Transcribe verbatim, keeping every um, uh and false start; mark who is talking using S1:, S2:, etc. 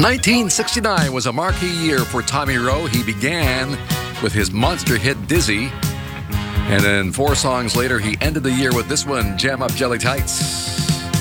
S1: nineteen sixty-nine was a marquee year for Tommy Roe. He began with his monster hit Dizzy, and then four songs later, he ended the year with this one, Jam Up Jelly Tights.